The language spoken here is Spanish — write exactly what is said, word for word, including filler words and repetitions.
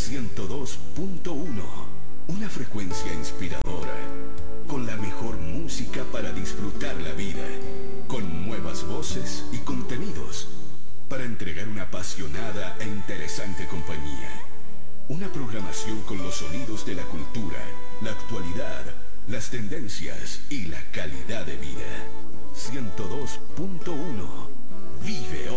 ciento dos punto uno. Una frecuencia inspiradora. Con la mejor música para disfrutar la vida. Con nuevas voces y contenidos. Para entregar una apasionada e interesante compañía. Una programación con los sonidos de la cultura, la actualidad, las tendencias y la calidad de vida. ciento dos punto uno. Vive hoy.